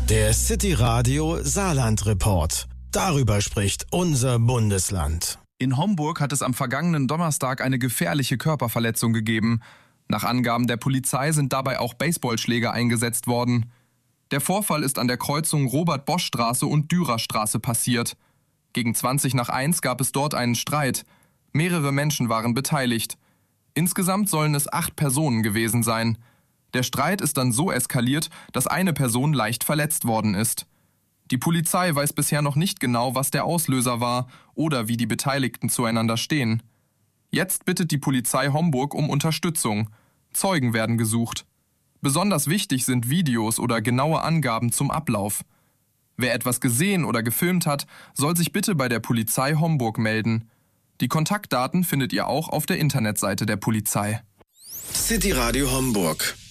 Der City Radio Saarland Report. Darüber spricht unser Bundesland. In Homburg hat es am vergangenen Donnerstag eine gefährliche Körperverletzung gegeben. Nach Angaben der Polizei sind dabei auch Baseballschläger eingesetzt worden. Der Vorfall ist an der Kreuzung Robert-Bosch-Straße und Dürerstraße passiert. Gegen 1:20 gab es dort einen Streit. Mehrere Menschen waren beteiligt. Insgesamt sollen es 8 Personen gewesen sein. Der Streit ist dann so eskaliert, dass eine Person leicht verletzt worden ist. Die Polizei weiß bisher noch nicht genau, was der Auslöser war oder wie die Beteiligten zueinander stehen. Jetzt bittet die Polizei Homburg um Unterstützung. Zeugen werden gesucht. Besonders wichtig sind Videos oder genaue Angaben zum Ablauf. Wer etwas gesehen oder gefilmt hat, soll sich bitte bei der Polizei Homburg melden. Die Kontaktdaten findet ihr auch auf der Internetseite der Polizei. City Radio Homburg.